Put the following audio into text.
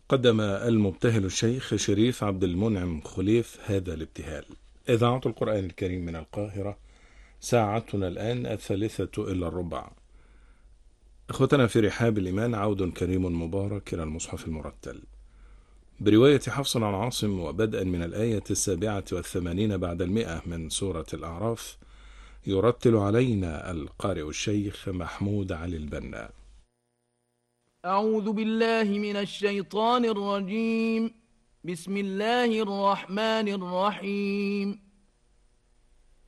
قدم المبتهل الشيخ شريف عبد المنعم خليف هذا الابتهال. إذاعة القرآن الكريم من القاهرة، ساعتنا الآن 3:45. أخوتنا في رحاب الإيمان، عود كريم مبارك إلى المصحف المرتل برواية حفص عن عاصم، وبدءا من الآية 87 بعد 100 من سورة الأعراف. يرتل علينا القارئ الشيخ محمود علي البنا. أعوذ بالله من الشيطان الرجيم. بسم الله الرحمن الرحيم.